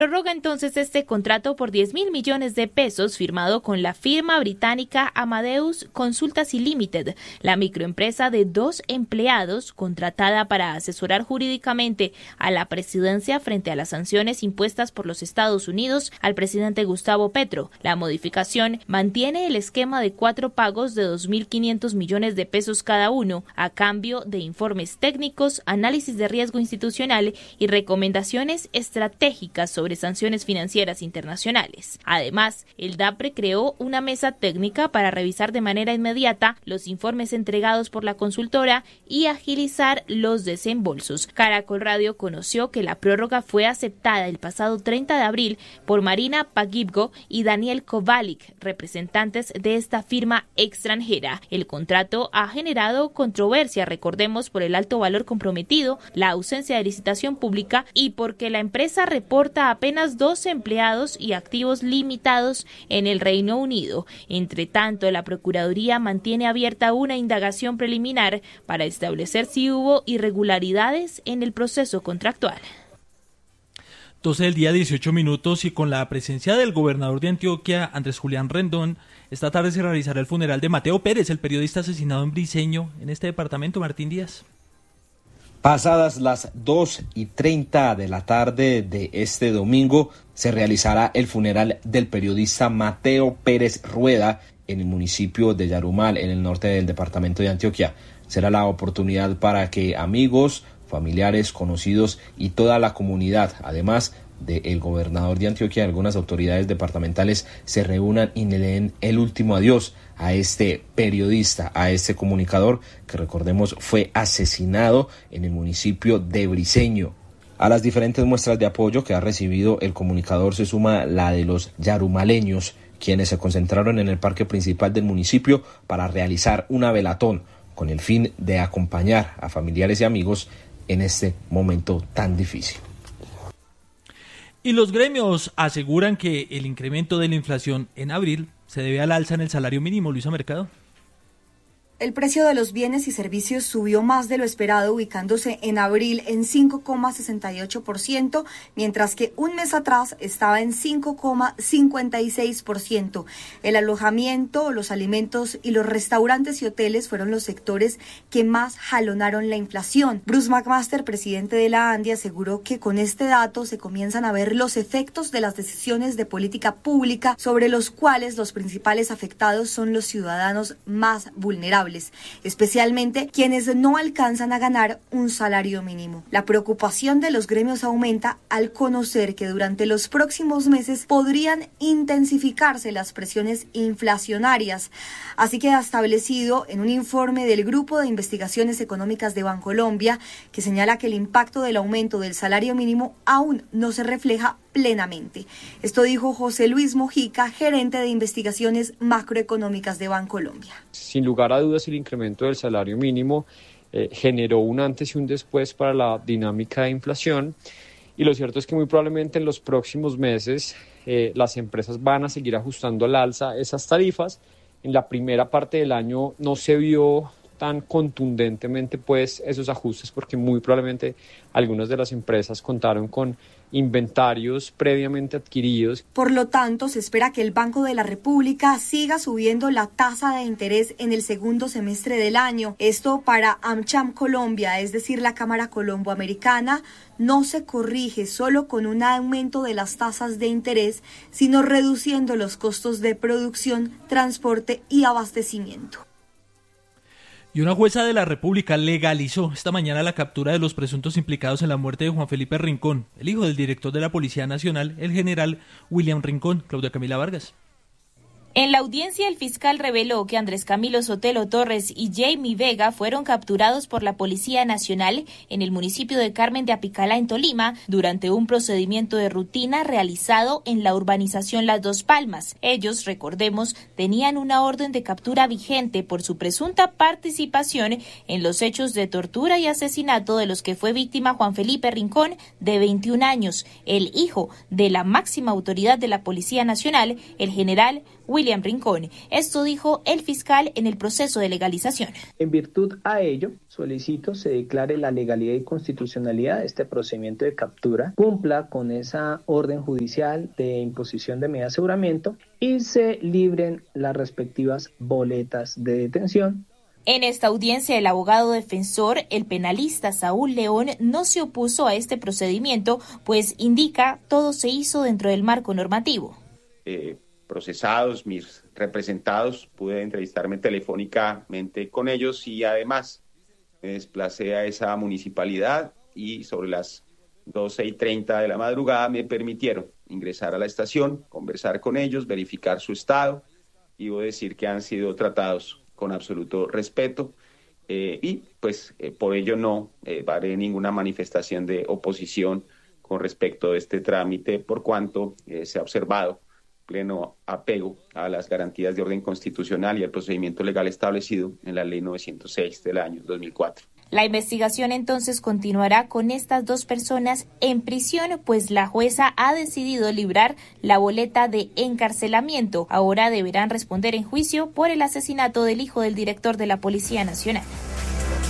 Prorroga entonces este contrato por 10.000 millones de pesos firmado con la firma británica Amadeus Consultancy Limited, la microempresa de 2 empleados contratada para asesorar jurídicamente a la presidencia frente a las sanciones impuestas por los Estados Unidos al presidente Gustavo Petro. La modificación mantiene el esquema de 4 pagos de 2.500 millones de pesos cada uno, a cambio de informes técnicos, análisis de riesgo institucional y recomendaciones estratégicas sobre sanciones financieras internacionales. Además, el DAPRE creó una mesa técnica para revisar de manera inmediata los informes entregados por la consultora y agilizar los desembolsos. Caracol Radio conoció que la prórroga fue aceptada el pasado 30 de abril por Marina Pagibgo y Daniel Kovalik, representantes de esta firma extranjera. El contrato ha generado controversia, recordemos, por el alto valor comprometido, la ausencia de licitación pública y porque la empresa reporta apenas 2 empleados y activos limitados en el Reino Unido. Entre tanto, la Procuraduría mantiene abierta una indagación preliminar para establecer si hubo irregularidades en el proceso contractual. 12 del día, 18 minutos, y con la presencia del gobernador de Antioquia, Andrés Julián Rendón, esta tarde se realizará el funeral de Mateo Pérez, el periodista asesinado en Briceño, en este departamento. Martín Díaz. Pasadas las 2:30 de la tarde de este domingo, se realizará el funeral del periodista Mateo Pérez Rueda en el municipio de Yarumal, en el norte del departamento de Antioquia. Será la oportunidad para que amigos, familiares, conocidos y toda la comunidad, además del gobernador de Antioquia y algunas autoridades departamentales, se reúnan y le den el último adiós a este periodista, a este comunicador que, recordemos, fue asesinado en el municipio de Briceño. A las diferentes muestras de apoyo que ha recibido el comunicador se suma la de los yarumaleños, quienes se concentraron en el parque principal del municipio para realizar una velatón con el fin de acompañar a familiares y amigos en este momento tan difícil. Y los gremios aseguran que el incremento de la inflación en abril se debe al alza en el salario mínimo. Luisa Mercado. El precio de los bienes y servicios subió más de lo esperado, ubicándose en abril en 5,68%, mientras que un mes atrás estaba en 5,56%. El alojamiento, los alimentos y los restaurantes y hoteles fueron los sectores que más jalonaron la inflación. Bruce McMaster, presidente de la ANDI, aseguró que con este dato se comienzan a ver los efectos de las decisiones de política pública, sobre los cuales los principales afectados son los ciudadanos más vulnerables, especialmente quienes no alcanzan a ganar un salario mínimo. La preocupación de los gremios aumenta al conocer que durante los próximos meses podrían intensificarse las presiones inflacionarias. Así queda establecido en un informe del Grupo de Investigaciones Económicas de Bancolombia, que señala que el impacto del aumento del salario mínimo aún no se refleja plenamente. Esto dijo José Luis Mojica, gerente de investigaciones macroeconómicas de Bancolombia. Sin lugar a dudas, el incremento del salario mínimo generó un antes y un después para la dinámica de inflación, y lo cierto es que muy probablemente en los próximos meses las empresas van a seguir ajustando al alza esas tarifas. En la primera parte del año no se vio tan contundentemente pues esos ajustes, porque muy probablemente algunas de las empresas contaron con inventarios previamente adquiridos. Por lo tanto, se espera que el Banco de la República siga subiendo la tasa de interés en el segundo semestre del año. Esto para AmCham Colombia, es decir, la Cámara Colomboamericana, no se corrige solo con un aumento de las tasas de interés, sino reduciendo los costos de producción, transporte y abastecimiento. Y una jueza de la República legalizó esta mañana la captura de los presuntos implicados en la muerte de Juan Felipe Rincón, el hijo del director de la Policía Nacional, el general William Rincón. Claudia Camila Vargas. En la audiencia, el fiscal reveló que Andrés Camilo Sotelo Torres y Jamie Vega fueron capturados por la Policía Nacional en el municipio de Carmen de Apicalá, en Tolima, durante un procedimiento de rutina realizado en la urbanización Las Dos Palmas. Ellos, recordemos, tenían una orden de captura vigente por su presunta participación en los hechos de tortura y asesinato de los que fue víctima Juan Felipe Rincón, de 21 años, el hijo de la máxima autoridad de la Policía Nacional, el general William Rincón. Esto dijo el fiscal en el proceso de legalización. En virtud a ello, solicito se declare la legalidad y constitucionalidad de este procedimiento de captura, cumpla con esa orden judicial de imposición de medida de aseguramiento y se libren las respectivas boletas de detención. En esta audiencia, el abogado defensor, el penalista Saúl León, no se opuso a este procedimiento, pues indica todo se hizo dentro del marco normativo. Procesados, mis representados, pude entrevistarme telefónicamente con ellos y además me desplacé a esa municipalidad y sobre las 12:30 de la madrugada me permitieron ingresar a la estación, conversar con ellos, verificar su estado y debo decir que han sido tratados con absoluto respeto y pues por ello no haré ninguna manifestación de oposición con respecto a este trámite por cuanto se ha observado pleno apego a las garantías de orden constitucional y al procedimiento legal establecido en la Ley 906 del año 2004. La investigación entonces continuará con estas dos personas en prisión, pues la jueza ha decidido librar la boleta de encarcelamiento. Ahora deberán responder en juicio por el asesinato del hijo del director de la Policía Nacional.